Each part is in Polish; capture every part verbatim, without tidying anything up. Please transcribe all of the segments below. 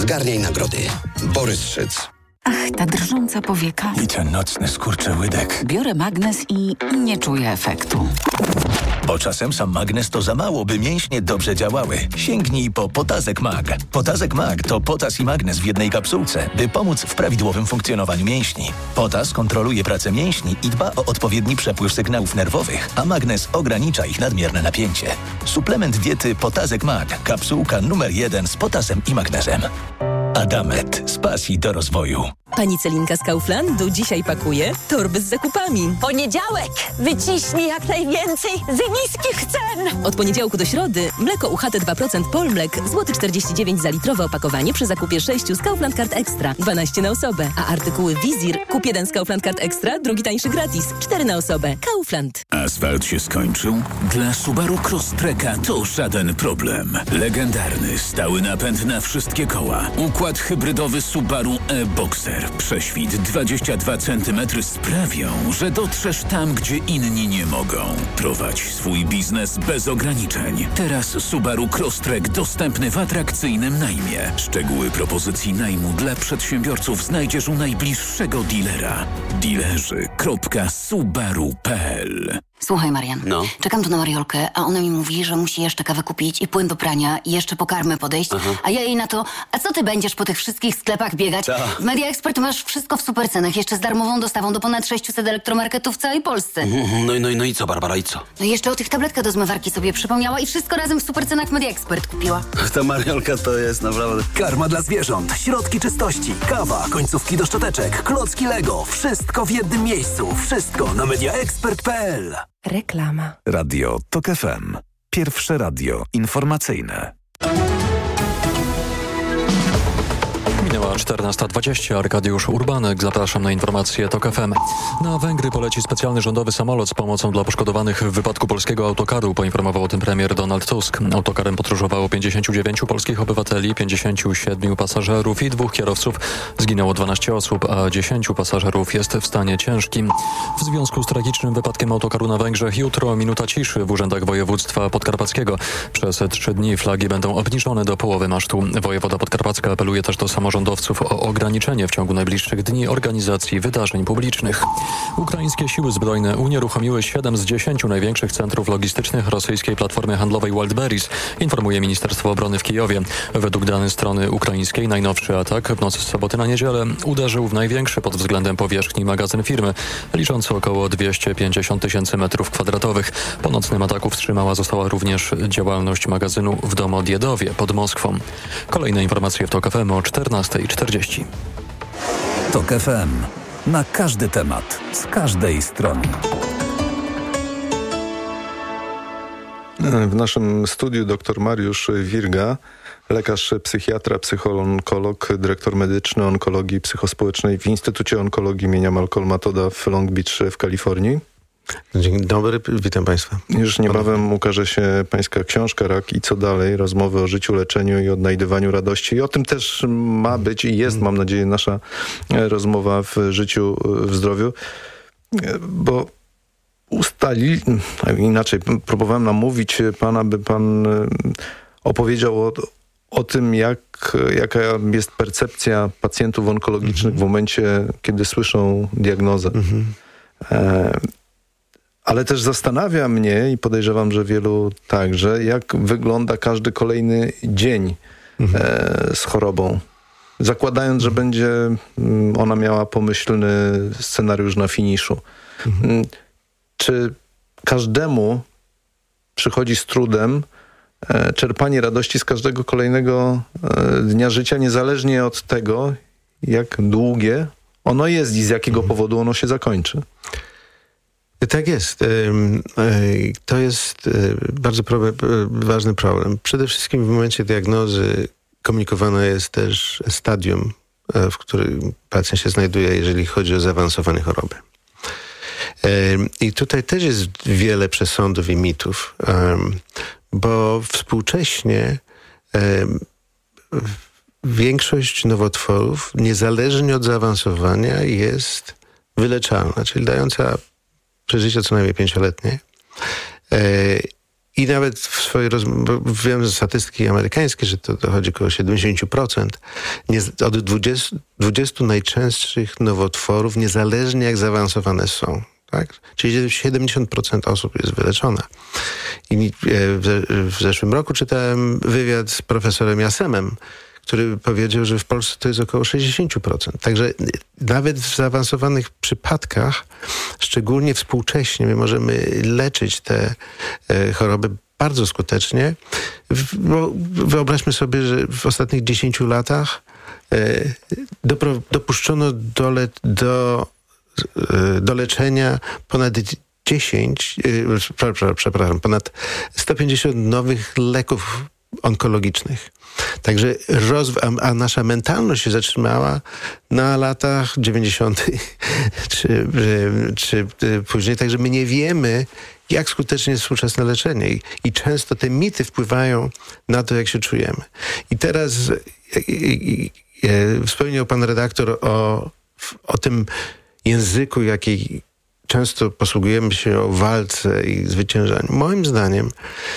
Zgarniaj nagrody. Borys Szyc. Ach, ta drżąca powieka. I ten nocny skurczy łydek. Biorę magnes i nie czuję efektu. Bo czasem sam magnes to za mało, by mięśnie dobrze działały. Sięgnij po Potazek Mag. Potazek Mag to potas i magnes w jednej kapsułce, by pomóc w prawidłowym funkcjonowaniu mięśni. Potas kontroluje pracę mięśni i dba o odpowiedni przepływ sygnałów nerwowych, a magnes ogranicza ich nadmierne napięcie. Suplement diety Potazek Mag. Kapsułka numer jeden z potasem i magnezem. Adamet. Z pasji do rozwoju. Pani Celinka z Kauflandu dzisiaj pakuje torby z zakupami. Poniedziałek! Wyciśnij jak najwięcej z niskich cen! Od poniedziałku do środy mleko U H T dwa procent Polmlek, złoty czterdzieści dziewięć za litrowe opakowanie przy zakupie sześciu z Kaufland Card Extra, dwanaście na osobę. A artykuły Wizir, kup jeden z Kaufland Card Extra, drugi tańszy gratis, cztery na osobę. Kaufland. Asfalt się skończył? Dla Subaru Crosstreka to żaden problem. Legendarny, stały napęd na wszystkie koła. Układ hybrydowy Subaru e-Boxer. Prześwit dwadzieścia dwa centymetry sprawią, że dotrzesz tam, gdzie inni nie mogą. Prowadź swój biznes bez ograniczeń. Teraz Subaru Crosstrek dostępny w atrakcyjnym najmie. Szczegóły propozycji najmu dla przedsiębiorców znajdziesz u najbliższego dealera. Dilerzy kropka subaru kropka p l. Słuchaj, Marian, No. czekam tu na Mariolkę, a ona mi mówi, że musi jeszcze kawę kupić i płyn do prania i jeszcze po karmę podejść, Aha. a ja jej na to, a co ty będziesz po tych wszystkich sklepach biegać? Ta. W Media Expert masz wszystko w super cenach, jeszcze z darmową dostawą do ponad sześciuset elektromarketów w całej Polsce. Mhm, No i, no, i, no i co, Barbara, i co? No i jeszcze o tych tabletkach do zmywarki sobie przypomniała i wszystko razem w super cenach w Media Expert kupiła. Ta Mariolka to jest naprawdę... Karma dla zwierząt, środki czystości, kawa, końcówki do szczoteczek, klocki Lego. Wszystko w jednym miejscu. Wszystko na media expert kropka p l. Reklama. Radio TOK F M. Pierwsze radio informacyjne. Minęła czternasta dwadzieścia. Arkadiusz Urbanek. Zapraszam na informacje TOK F M. Na Węgry poleci specjalny rządowy samolot z pomocą dla poszkodowanych w wypadku polskiego autokaru. Poinformował o tym premier Donald Tusk. Autokarem podróżowało pięćdziesięciu dziewięciu polskich obywateli, pięćdziesięciu siedmiu pasażerów i dwóch kierowców. Zginęło dwanaście osób, a dziesięciu pasażerów jest w stanie ciężkim. W związku z tragicznym wypadkiem autokaru na Węgrzech jutro minuta ciszy w urzędach województwa podkarpackiego. Przez trzy dni flagi będą obniżone do połowy masztu. Wojewoda podkarpacka apeluje też do samorządowców o ograniczenie w ciągu najbliższych dni organizacji wydarzeń publicznych. Ukraińskie siły zbrojne unieruchomiły siedem z dziesięciu największych centrów logistycznych rosyjskiej platformy handlowej Wildberries, informuje Ministerstwo Obrony w Kijowie. Według danych strony ukraińskiej najnowszy atak w nocy z soboty na niedzielę uderzył w największy pod względem powierzchni magazyn firmy, liczący około dwieście pięćdziesiąt tysięcy metrów kwadratowych. Po nocnym ataku wstrzymała została również działalność magazynu w Domodjedowie pod Moskwą. Kolejne informacje w TOK F M o czternasta czterdzieści. TOK F M. Na każdy temat, z każdej strony. W naszym studiu dr Mariusz Wirga, lekarz psychiatra, psychoonkolog, dyrektor medyczny onkologii psychospołecznej w Instytucie Onkologii imienia Malcolm Metoda w Long Beach w Kalifornii. Dzień dobry, witam Państwa. Już niebawem ukaże się Pańska książka Rak i co dalej? Rozmowy o życiu, leczeniu i odnajdywaniu radości. I o tym też ma być i jest, mam nadzieję, nasza rozmowa w życiu, w zdrowiu. Bo ustali, inaczej, próbowałem namówić Pana, by Pan opowiedział o, o tym, jak, jaka jest percepcja pacjentów onkologicznych w momencie, kiedy słyszą diagnozę. Mhm. E, Ale też zastanawia mnie i podejrzewam, że wielu także, jak wygląda każdy kolejny dzień mhm. e, z chorobą. Zakładając, że będzie ona miała pomyślny scenariusz na finiszu. Mhm. Czy każdemu przychodzi z trudem e, czerpanie radości z każdego kolejnego e, dnia życia, niezależnie od tego, jak długie ono jest i z jakiego mhm. powodu ono się zakończy? Tak jest. To jest bardzo problem, ważny problem. Przede wszystkim w momencie diagnozy komunikowane jest też stadium, w którym pacjent się znajduje, jeżeli chodzi o zaawansowanie choroby. I tutaj też jest wiele przesądów i mitów, bo współcześnie większość nowotworów, niezależnie od zaawansowania, jest wyleczalna, czyli dająca przeżycie co najmniej pięcioletnie. I nawet w swojej rozmowie, wiem ze statystyki amerykańskiej, że to dochodzi około siedemdziesiąt procent. Nie, od dwudziestu, dwudziestu najczęstszych nowotworów, niezależnie jak zaawansowane są. Tak? Czyli siedemdziesiąt procent osób jest wyleczona. I w zeszłym roku czytałem wywiad z profesorem Jasemem, który powiedział, że w Polsce to jest około sześćdziesiąt procent. Także nawet w zaawansowanych przypadkach, szczególnie współcześnie, my możemy leczyć te e, choroby bardzo skutecznie. Bo wyobraźmy sobie, że w ostatnich dziesięciu latach e, dopro, dopuszczono do, le, do, e, do leczenia ponad dziesięć, e, przepraszam, ponad sto pięćdziesiąt nowych leków onkologicznych. Także rozwój, a, a nasza mentalność się zatrzymała na latach dziewięćdziesiątych czy, czy, czy później. Także my nie wiemy, jak skutecznie jest współczesne leczenie. I, i często te mity wpływają na to, jak się czujemy. I teraz i, i, i, wspomniał pan redaktor o, o tym języku, jaki często posługujemy się o walce i zwyciężaniu. Moim zdaniem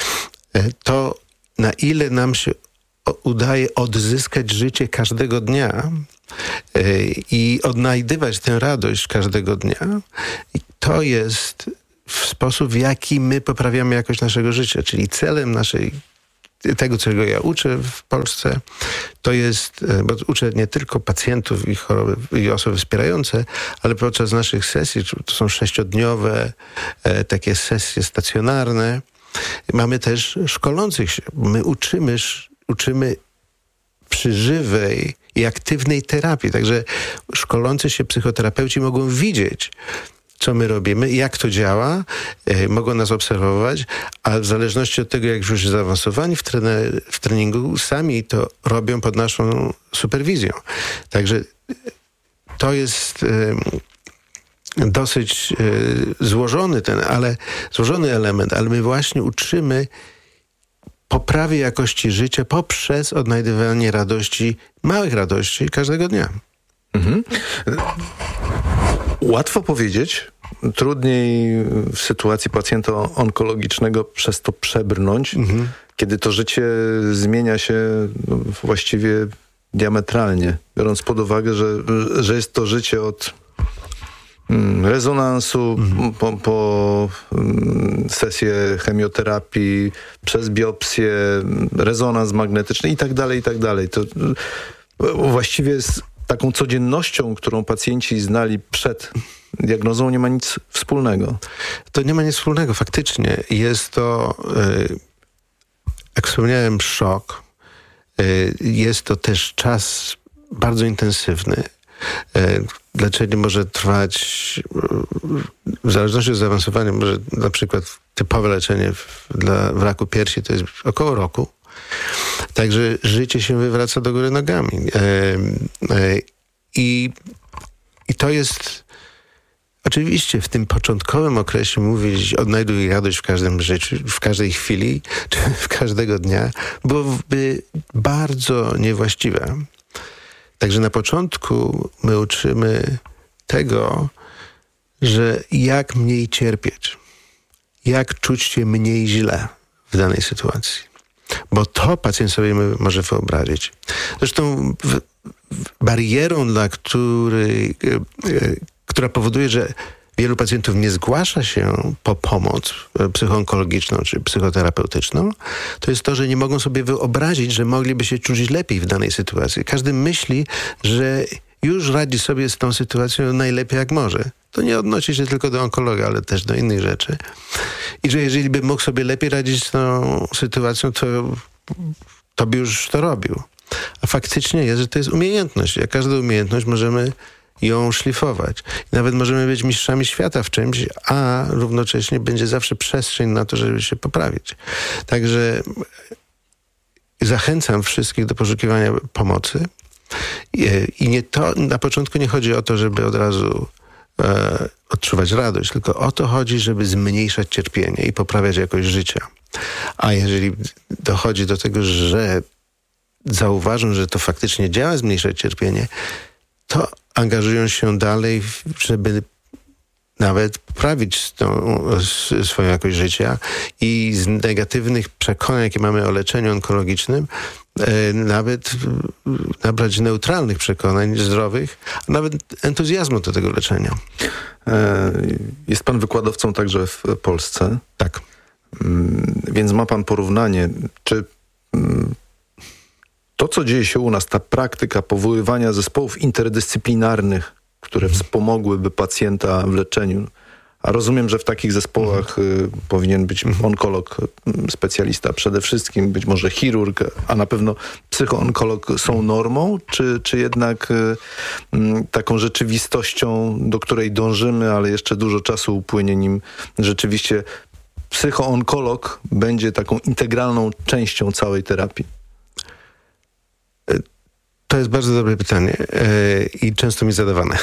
to, na ile nam się udaje odzyskać życie każdego dnia yy, i odnajdywać tę radość każdego dnia, i to jest sposób, w jaki my poprawiamy jakość naszego życia. Czyli celem naszej, tego, czego ja uczę w Polsce, to jest, bo uczę nie tylko pacjentów i choroby, i osoby wspierające, ale podczas naszych sesji, to są sześciodniowe e, takie sesje stacjonarne, mamy też szkolących się. My uczymy, uczymy przy żywej i aktywnej terapii. Także szkolący się psychoterapeuci mogą widzieć, co my robimy, jak to działa, e, mogą nas obserwować, a w zależności od tego, jak już zaawansowani w, trener, w treningu, sami to robią pod naszą superwizją. Także to jest e, dosyć e, złożony ten, ale złożony element, ale my właśnie uczymy poprawy jakości życia poprzez odnajdywanie radości, małych radości każdego dnia. Mhm. Łatwo powiedzieć, trudniej w sytuacji pacjenta onkologicznego przez to przebrnąć, mhm. kiedy to życie zmienia się no, właściwie diametralnie, biorąc pod uwagę, że, że jest to życie od mm, rezonansu mhm. po, po mm, sesję chemioterapii, przez biopsję, rezonans magnetyczny i tak dalej, i tak dalej. To właściwie jest taką codziennością, którą pacjenci znali przed diagnozą, nie ma nic wspólnego. To nie ma nic wspólnego, faktycznie. Jest to, jak wspomniałem, szok. Jest to też czas bardzo intensywny. Leczenie może trwać, w zależności od zaawansowania, może na przykład typowe leczenie dla raku piersi to jest około roku. Także życie się wywraca do góry nogami. E, e, i, I to jest oczywiście w tym początkowym okresie mówić odnajduj radość w każdym życiu, w każdej chwili, czy w każdego dnia, byłoby bardzo niewłaściwe. Także na początku my uczymy tego, że jak mniej cierpieć, jak czuć się mniej źle w danej sytuacji. Bo to pacjent sobie może wyobrazić. Zresztą w, w barierą, dla której, e, która powoduje, że wielu pacjentów nie zgłasza się po pomoc psychoonkologiczną czy psychoterapeutyczną, to jest to, że nie mogą sobie wyobrazić, że mogliby się czuć lepiej w danej sytuacji. Każdy myśli, że już radzi sobie z tą sytuacją najlepiej jak może. To nie odnosi się tylko do onkologa, ale też do innych rzeczy. I że jeżeli by mógł sobie lepiej radzić z tą sytuacją, to, to by już to robił. A faktycznie jest, że to jest umiejętność. Jak każda umiejętność możemy ją szlifować. I nawet możemy być mistrzami świata w czymś, a równocześnie będzie zawsze przestrzeń na to, żeby się poprawić. Także zachęcam wszystkich do poszukiwania pomocy. I, i nie to, na początku nie chodzi o to, żeby od razu e, odczuwać radość, tylko o to chodzi, żeby zmniejszać cierpienie i poprawiać jakość życia. A jeżeli dochodzi do tego, że zauważą, że to faktycznie działa zmniejszać cierpienie, to angażują się dalej, żeby nawet poprawić tą, swoją jakość życia i z negatywnych przekonań, jakie mamy o leczeniu onkologicznym, nawet nabrać neutralnych przekonań, zdrowych, a nawet entuzjazmu do tego leczenia. Jest pan wykładowcą także w Polsce. Tak. Więc ma pan porównanie, czy to, co dzieje się u nas, ta praktyka powoływania zespołów interdyscyplinarnych, które wspomogłyby pacjenta w leczeniu, a rozumiem, że w takich zespołach y, powinien być onkolog, specjalista przede wszystkim, być może chirurg, a na pewno psychoonkolog są normą, czy, czy jednak y, y, taką rzeczywistością, do której dążymy, ale jeszcze dużo czasu upłynie, nim rzeczywiście psychoonkolog będzie taką integralną częścią całej terapii? To jest bardzo dobre pytanie yy, i często mi zadawane.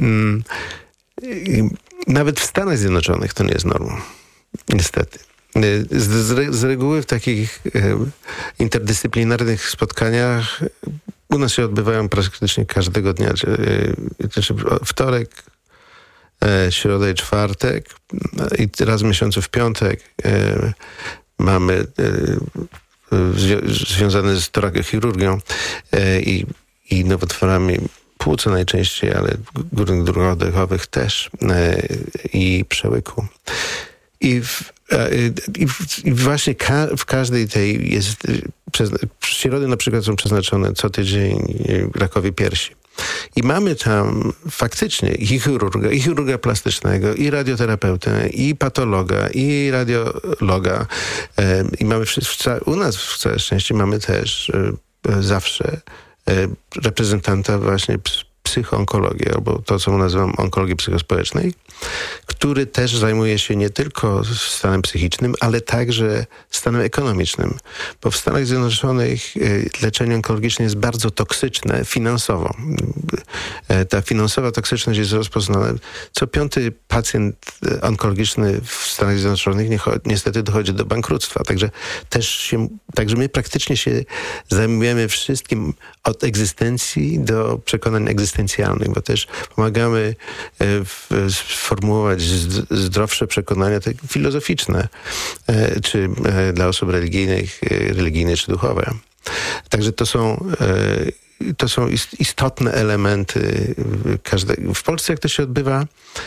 Yy, nawet w Stanach Zjednoczonych to nie jest normą. Niestety. Yy, z, z, z reguły w takich yy, interdyscyplinarnych spotkaniach u nas się odbywają praktycznie każdego dnia. Yy, znaczy wtorek, yy, środa i czwartek i raz w miesiącu w piątek yy, mamy yy, zwi- związane z torakochirurgią yy, i i nowotworami płuca najczęściej, ale górnych dróg oddechowych też e, i przełyku. I, w, e, i, w, i właśnie ka- w każdej tej jest, przez, środy na przykład są przeznaczone co tydzień rakowi piersi. I mamy tam faktycznie i chirurga, i chirurga plastycznego, i radioterapeutę, i patologa, i radiologa. E, I mamy wszyscy, u nas w całe szczęście mamy też e, zawsze reprezentanta właśnie psychoonkologii, albo to, co nazywam onkologii psychospołecznej, który też zajmuje się nie tylko stanem psychicznym, ale także stanem ekonomicznym. Bo w Stanach Zjednoczonych leczenie onkologiczne jest bardzo toksyczne finansowo. Ta finansowa toksyczność jest rozpoznana. Co piąty pacjent onkologiczny w Stanach Zjednoczonych ni- niestety dochodzi do bankructwa. Także też się, także my praktycznie się zajmujemy wszystkim od egzystencji do przekonań egzystencjalnych, bo też pomagamy w, sformułować zdrowsze przekonania te filozoficzne, czy dla osób religijnych, religijne czy duchowe. Także to są, to są istotne elementy każdego. W Polsce jak to się odbywa?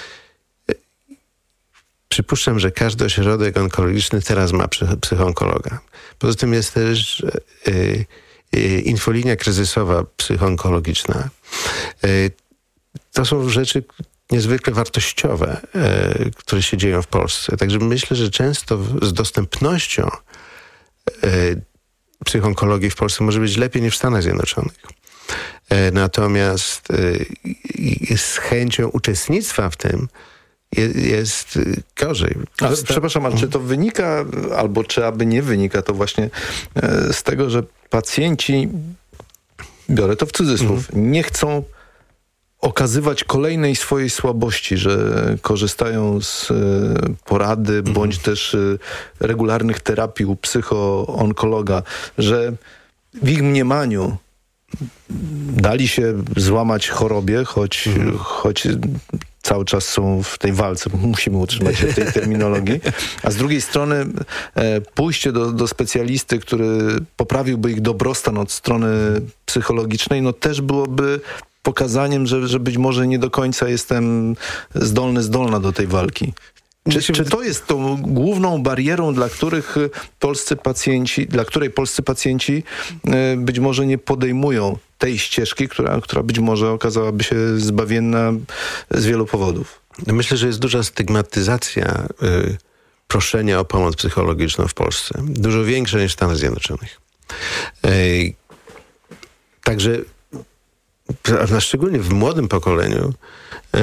Przypuszczam, że każdy ośrodek onkologiczny teraz ma psychoonkologa. Poza tym jest też y, y, infolinia kryzysowa psychoonkologiczna. Y, to są rzeczy niezwykle wartościowe, y, które się dzieją w Polsce. Także myślę, że często w, z dostępnością y, psychoonkologii w Polsce może być lepiej niż w Stanach Zjednoczonych. Y, natomiast y, z chęcią uczestnictwa w tym jest gorzej. Ale, przepraszam, ale czy to wynika, albo czy aby nie wynika to właśnie z tego, że pacjenci, biorę to w cudzysłów, mhm. nie chcą okazywać kolejnej swojej słabości, że korzystają z porady, mhm. bądź też regularnych terapii u psychoonkologa, że w ich mniemaniu dali się złamać chorobie, choć, mhm. choć cały czas są w tej walce, musimy utrzymać się w tej terminologii, a z drugiej strony e, pójście do, do specjalisty, który poprawiłby ich dobrostan od strony psychologicznej, no też byłoby pokazaniem, że, że być może nie do końca jestem zdolny, zdolna do tej walki. Czy, czy to jest tą główną barierą, dla których polscy pacjenci, dla której polscy pacjenci e, być może nie podejmują tej ścieżki, która, która być może okazałaby się zbawienna z wielu powodów? Myślę, że jest duża stygmatyzacja y, proszenia o pomoc psychologiczną w Polsce. Dużo większa niż w Stanach Zjednoczonych. Y, także a szczególnie w młodym pokoleniu y,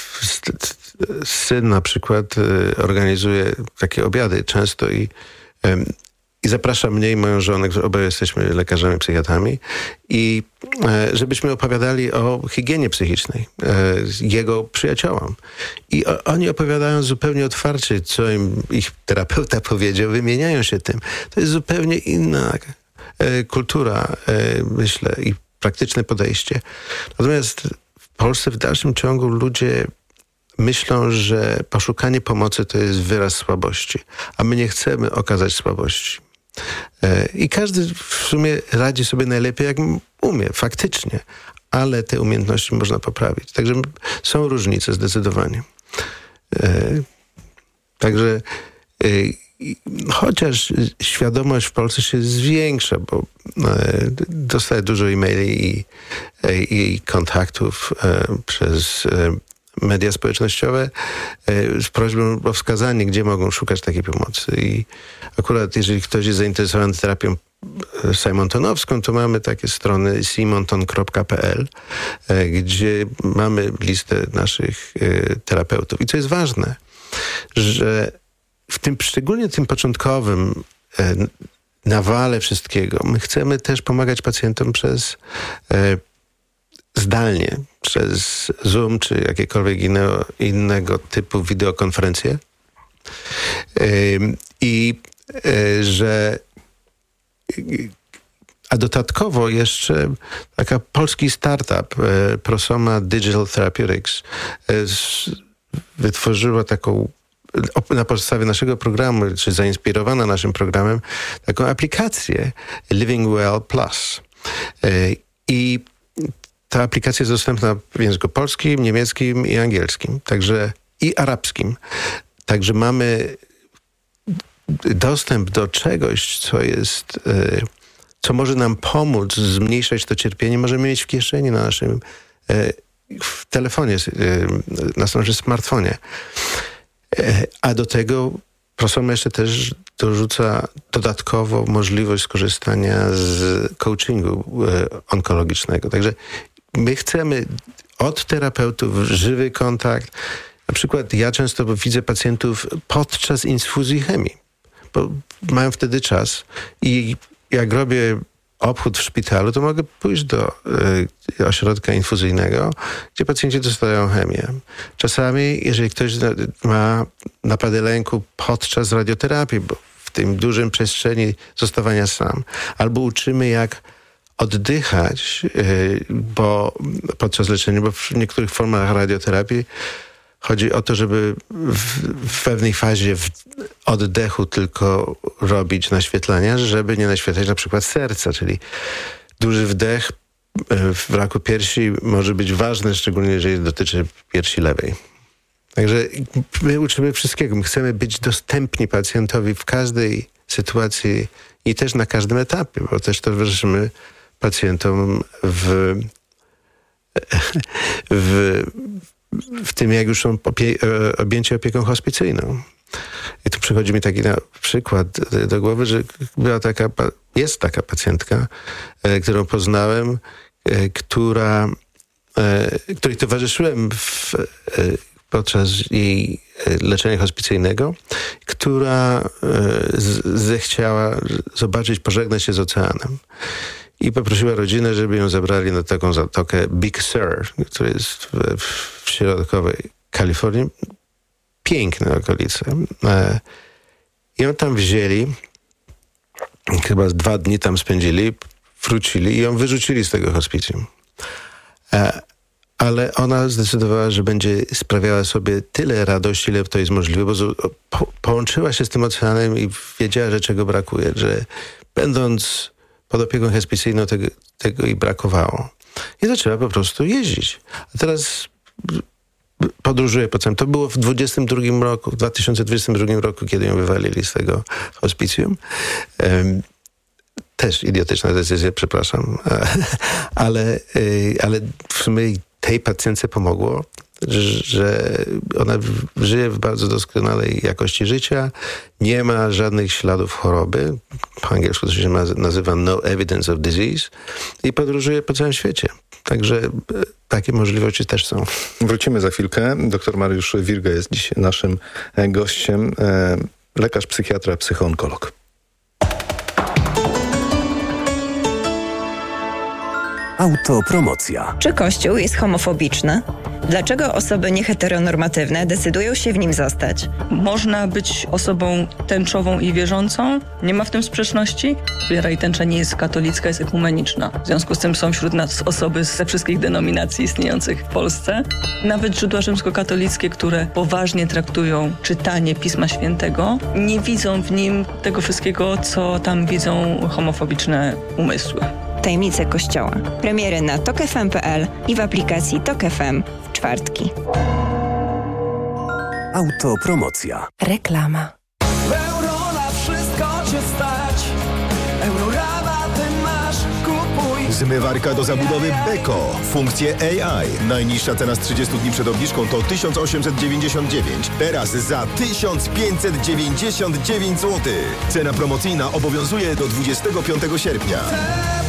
syn na przykład y, organizuje takie obiady często i y, I zaprasza mnie i moją żonę, obaj jesteśmy lekarzami, psychiatrami, i e, żebyśmy opowiadali o higienie psychicznej e, jego przyjaciołom. I o, oni opowiadają zupełnie otwarcie, co im ich terapeuta powiedział, wymieniają się tym. To jest zupełnie inna e, kultura, e, myślę, i praktyczne podejście. Natomiast w Polsce w dalszym ciągu ludzie myślą, że poszukanie pomocy to jest wyraz słabości, a my nie chcemy okazać słabości. I każdy w sumie radzi sobie najlepiej, jak umie, faktycznie, ale te umiejętności można poprawić. Także są różnice zdecydowanie. Także chociaż świadomość w Polsce się zwiększa, bo dostaję dużo e-maili i, i kontaktów przez media społecznościowe z prośbą o wskazanie, gdzie mogą szukać takiej pomocy. I akurat jeżeli ktoś jest zainteresowany terapią simontonowską, to mamy takie strony simonton kropka p l, gdzie mamy listę naszych terapeutów. I co jest ważne, że w tym, szczególnie tym początkowym nawale wszystkiego, my chcemy też pomagać pacjentom przez zdalnie, przez Zoom czy jakiekolwiek innego, innego typu wideokonferencje. I że a dodatkowo jeszcze taka polski startup Prosoma Digital Therapeutics wytworzyła taką na podstawie naszego programu, czy zainspirowana naszym programem, taką aplikację Living Well Plus. I ta aplikacja jest dostępna w języku polskim, niemieckim i angielskim, także i arabskim. Także mamy dostęp do czegoś, co jest, co może nam pomóc zmniejszać to cierpienie, możemy mieć w kieszeni na naszym w telefonie, na naszym smartfonie. A do tego Prosoma jeszcze też dorzuca dodatkowo możliwość skorzystania z coachingu onkologicznego. Także my chcemy od terapeutów żywy kontakt. Na przykład ja często widzę pacjentów podczas infuzji chemii, bo mają wtedy czas i jak robię obchód w szpitalu, to mogę pójść do y, ośrodka infuzyjnego, gdzie pacjenci dostają chemię. Czasami, jeżeli ktoś ma napady lęku podczas radioterapii, bo w tym dużym przestrzeni zostawania sam, albo uczymy, jak oddychać, y, bo podczas leczenia, bo w niektórych formach radioterapii chodzi o to, żeby w, w pewnej fazie w oddechu tylko robić naświetlania, żeby nie naświetlać na przykład serca, czyli duży wdech w raku piersi może być ważny, szczególnie jeżeli dotyczy piersi lewej. Także my uczymy wszystkiego. My chcemy być dostępni pacjentowi w każdej sytuacji i też na każdym etapie, bo też towarzyszymy pacjentom w, w w tym, jak już są opie- objęci opieką hospicyjną. I tu przychodzi mi taki na przykład do głowy, że była taka, jest taka pacjentka, e, którą poznałem, e, która, e, której towarzyszyłem w, e, podczas jej leczenia hospicyjnego, która e, z, zechciała zobaczyć, pożegnać się z oceanem. I poprosiła rodzinę, żeby ją zabrali na taką zatokę Big Sur, która jest w, w środkowej Kalifornii. Piękne okolice. E, ją tam wzięli, chyba dwa dni tam spędzili, wrócili i ją wyrzucili z tego hospicjum. E, ale ona zdecydowała, że będzie sprawiała sobie tyle radości, ile to jest możliwe, bo z, po, połączyła się z tym oceanem i wiedziała, że czego brakuje, że będąc pod opieką hospicyjną tego, tego jej brakowało. I zaczęła po prostu jeździć. A teraz podróżuje po całym. To było w dwudziestym drugim roku, w dwa tysiące dwudziestym drugim roku, kiedy ją wywalili z tego hospicjum. Um, też idiotyczna decyzja, przepraszam. ale, ale w sumie tej pacjentce pomogło, że ona żyje w bardzo doskonałej jakości życia, nie ma żadnych śladów choroby, po angielsku to się nazywa no evidence of disease i podróżuje po całym świecie. Także takie możliwości też są. Wrócimy za chwilkę. Doktor Mariusz Wirga jest dziś naszym gościem, lekarz, psychiatra, psychoonkolog. Autopromocja. Czy Kościół jest homofobiczny? Dlaczego osoby nieheteronormatywne decydują się w nim zostać? Można być osobą tęczową i wierzącą. Nie ma w tym sprzeczności. Wiara i tęcza nie jest katolicka, jest ekumeniczna. W związku z tym są wśród nas osoby ze wszystkich denominacji istniejących w Polsce. Nawet źródła rzymskokatolickie, które poważnie traktują czytanie Pisma Świętego, nie widzą w nim tego wszystkiego, co tam widzą homofobiczne umysły. Tajemnice Kościoła. Premiery na tok f m kropka p l i w aplikacji Tok F M w czwartki. Autopromocja. Reklama. Euro na wszystko cię stać. Eurorabaty masz, kupuj. Zmywarka do zabudowy Beko. Funkcje A I. Najniższa cena z trzydziestu dni przed obniżką to tysiąc osiemset dziewięćdziesiąt dziewięć. Teraz za tysiąc pięćset dziewięćdziesiąt dziewięć złotych. Cena promocyjna obowiązuje do dwudziestego piątego sierpnia.